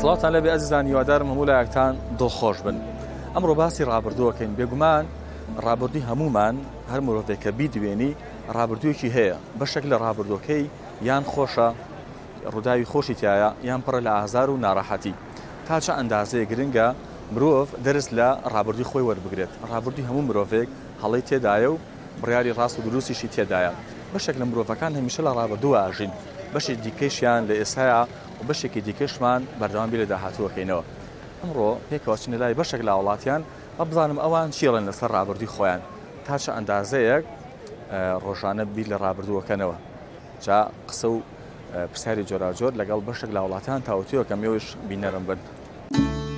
سڵاتان لەبێ ئەزیزان، هیوادارم هەموو لایەکتان دڵخۆش بن. ئەمڕۆ باسی ڕابردووەکەین. بێگومان ڕابردووی هەمومان هەر مرۆڤێک کە بیدوێنی ڕابردوویەکی هەیە، بەشێک لە ڕابردووەکەی یان خۆشە، ڕووداوی خۆشی تایە، یان پڕە لە ئازار و ناڕەحەتی. تا چە ئەندازەیە گرنگە مرۆڤ دەرس لە ڕابردووی خۆی وەربگرێت. ڕابردووی هەموو مرۆڤێک هەڵەی تێدایە و بڕیاری ڕاست و دروستیشی تێدایە. بەشێک لە مرۆڤەکان هەمیشە لە ڕابردووە ئاژین، بەشێک دیکەشیان لە ئێستاە و بەشێکی دیکەشمان بەردەوام لە داهاتووەکەینەوە. ئەمڕۆ پێکەوەچینە لای بەشێک لە وڵاتیان بزانم ئەوان چیڵێن لەسەر ڕابردووی خۆیان، تا چە ئەندازەیەک ڕۆژانە بیر لە ڕابردووەکەنەوە. جا قسە و پرسیاری جۆراجۆر لەگەڵ بەشێک لە وڵاتیان تاوتویەکە مێوش بینەرم بن.